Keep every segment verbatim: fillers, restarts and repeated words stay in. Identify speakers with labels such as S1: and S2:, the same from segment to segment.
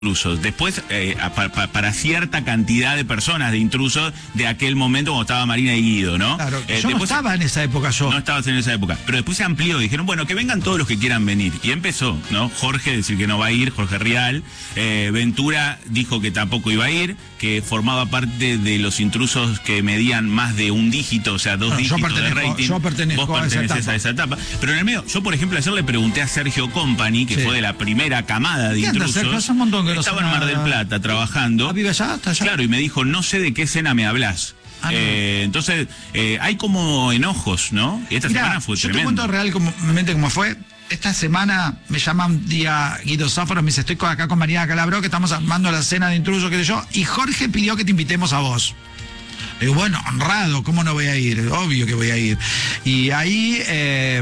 S1: intrusos. Después, eh, pa, pa, para cierta cantidad de personas de intrusos de aquel momento cuando estaba Marina y Guido, ¿no?
S2: Claro,
S1: eh,
S2: yo
S1: después,
S2: no estaba en esa época yo.
S1: No estabas en esa época. Pero después se amplió, dijeron, bueno, que vengan todos los que quieran venir. Y empezó, ¿no? Jorge decir que no va a ir, Jorge Rial. Eh, Ventura dijo que tampoco iba a ir, que formaba parte de los intrusos que medían más de un dígito, o sea, dos
S2: bueno,
S1: dígitos
S2: de
S1: rating.
S2: Yo pertenezco
S1: Vos perteneces
S2: a esa,
S1: a esa etapa. Pero en el medio, yo por ejemplo ayer le pregunté a Sergio Company, que sí. fue de la primera camada de intrusos.
S2: Hace un montón que no
S1: estaba en Mar del Plata trabajando.
S2: ¿Ah, vive allá? ¿Está allá?
S1: Claro, y me dijo, no sé de qué escena me hablas. Ah, no. eh, entonces, eh, hay como enojos, ¿no? Y esta
S2: Mirá,
S1: semana fue
S2: yo
S1: tremendo.
S2: Yo te cuento realmente cómo fue. Esta semana me llama un día Guido Sáfaro, me dice, estoy acá con Mariana Calabró, que estamos armando la cena de intrusos, qué sé yo, y Jorge pidió que te invitemos a vos. Le digo, bueno, honrado, ¿cómo no voy a ir? Obvio que voy a ir. Y ahí eh,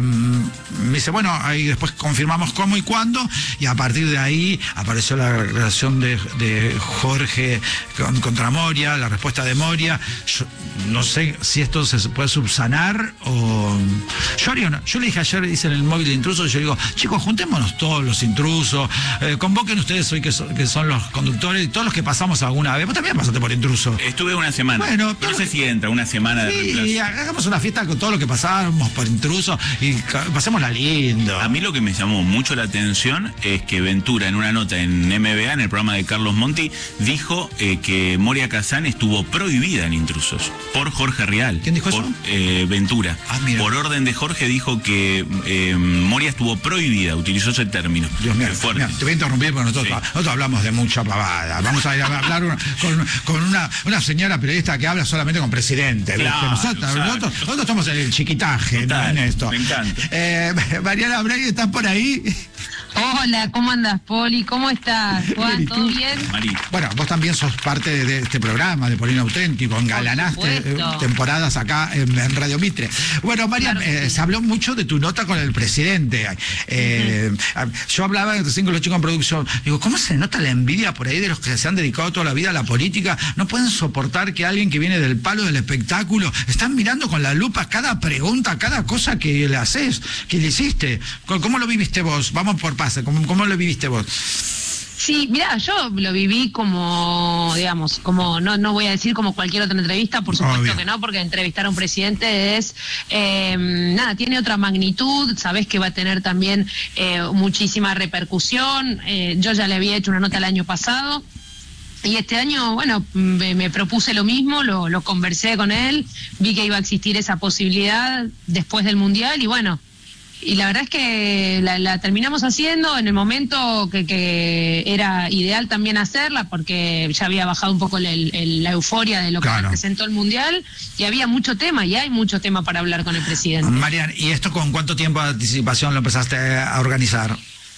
S2: me dice, bueno, ahí después confirmamos cómo y cuándo, y a partir de ahí apareció la relación de, de Jorge con, contra Moria, la respuesta de Moria. Yo no sé si esto se puede subsanar o... Yo, no. yo le dije ayer, hice en el móvil de intrusos, yo digo, chicos, juntémonos todos los intrusos, eh, convoquen ustedes hoy que, so, que son los conductores, y todos los que pasamos alguna vez. Vos también pasaste por intruso.
S1: Estuve una semana.
S2: Bueno,
S1: no sé si entra una semana de reemplazo.
S2: Y hagamos una fiesta con todo lo que pasamos por intruso y pasémosla lindo.
S1: A mí lo que me llamó mucho la atención es que Ventura, en una nota en M B A, en el programa de Carlos Monti, dijo eh, que Moria Kazan estuvo prohibida en intrusos por Jorge Rial.
S2: ¿Quién dijo
S1: por,
S2: eso?
S1: Eh, Ventura.
S2: Ah, mira.
S1: Por orden de Jorge dijo que eh, Moria estuvo prohibida, utilizó ese término.
S2: Dios mío, mira, te voy a interrumpir porque nosotros, sí. nosotros hablamos de mucha pavada. Vamos a ir a hablar una, con, con una, una señora periodista que habla solamente con presidente.
S1: Claro,
S2: nosotros, nosotros, nosotros estamos en el chiquitaje,
S1: total,
S2: ¿no? En esto.
S1: Me encanta.
S2: Eh, Mariana Bray, ¿estás por ahí?
S3: Hola, ¿cómo andas, Poli? ¿Cómo estás, Juan? ¿Todo bien?
S1: Marí.
S2: Bueno, vos también sos parte de, de este programa de Polino Auténtico, engalanaste eh, temporadas acá en, en Radio Mitre. Bueno, María, claro eh, sí. se habló mucho de tu nota con el presidente. Eh, uh-huh. Yo hablaba recién con los chicos en producción, digo, ¿cómo se nota la envidia por ahí de los que se han dedicado toda la vida a la política? No pueden soportar que alguien que viene del palo del espectáculo, están mirando con la lupa cada pregunta, cada cosa que le haces, que le hiciste. ¿Cómo lo viviste vos? Vamos por pase, ¿cómo, cómo lo viviste vos?
S3: Sí, mirá, yo lo viví como, digamos, como, no no voy a decir como cualquier otra entrevista, por supuesto Obvio. que no, porque entrevistar a un presidente es, eh, nada, tiene otra magnitud, sabés que va a tener también eh, muchísima repercusión, eh, yo ya le había hecho una nota el año pasado, y este año, bueno, me, me propuse lo mismo, lo, lo conversé con él, vi que iba a existir esa posibilidad después del Mundial, y bueno, y la verdad es que la, la terminamos haciendo en el momento que, que era ideal también hacerla, porque ya había bajado un poco el, el, la euforia de lo que claro. representó el Mundial, y había mucho tema, y hay mucho tema para hablar con el presidente.
S2: Marian, ¿y esto con cuánto tiempo de anticipación lo empezaste a organizar?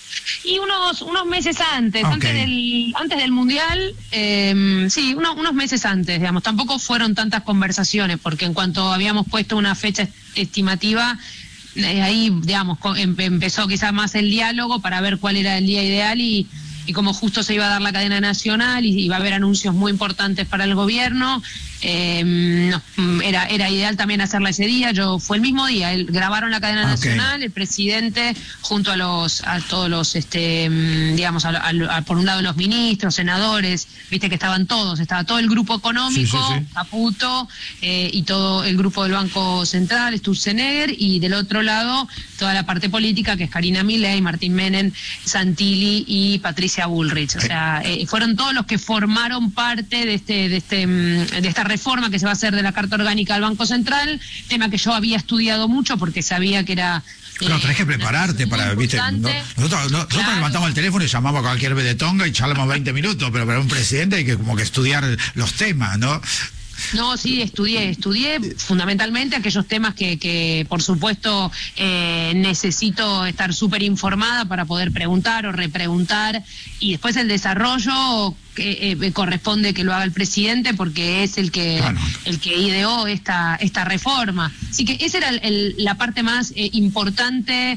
S3: Y unos unos meses antes,
S2: okay.
S3: antes del antes del Mundial, eh, sí, unos, unos meses antes, digamos. Tampoco fueron tantas conversaciones, porque en cuanto habíamos puesto una fecha estimativa, eh, ahí, digamos, em, empezó quizás más el diálogo para ver cuál era el día ideal y, y como justo se iba a dar la cadena nacional y iba a haber anuncios muy importantes para el gobierno, eh, no, era era ideal también hacerla ese día. Yo fue el mismo día, el, grabaron la cadena okay. nacional, el presidente junto a los a todos los este digamos a, a, a, por un lado los ministros, senadores, viste que estaban todos, estaba todo el grupo económico, sí, sí, sí. Caputo eh, y todo el grupo del Banco Central, Sturzenegger, y del otro lado toda la parte política, que es Karina Milei, Martín Menem, Santilli y Patricia Bullrich. O sea, eh, fueron todos los que formaron parte de este de este de esta reforma que se va a hacer de la Carta Orgánica del Banco Central, tema que yo había estudiado mucho porque sabía que era...
S2: Claro, eh, tenés que prepararte para, viste, no, nosotros, no, nosotros claro. levantamos el teléfono y llamamos a cualquier vedetonga y charlamos veinte minutos, pero para un presidente hay que como que estudiar los temas, ¿no?
S3: No, sí, estudié, estudié fundamentalmente aquellos temas que, que por supuesto, eh, necesito estar súper informada para poder preguntar o repreguntar, y después el desarrollo que eh, corresponde que lo haga el presidente, porque es el que claro. el que ideó esta esta reforma. Así que esa era el, el, la parte más eh, importante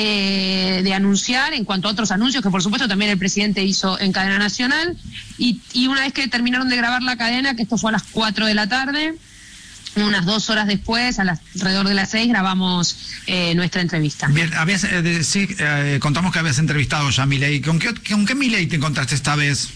S3: de, de anunciar, en cuanto a otros anuncios que por supuesto también el presidente hizo en cadena nacional, y, y una vez que terminaron de grabar la cadena, que esto fue a las cuatro de la tarde, unas dos horas después, a las, alrededor de las seis, grabamos eh, nuestra entrevista.
S2: Bien, habías, eh, de- sí, eh, contamos que habías entrevistado ya a Milei. ¿Con qué, con qué Milei te encontraste esta vez?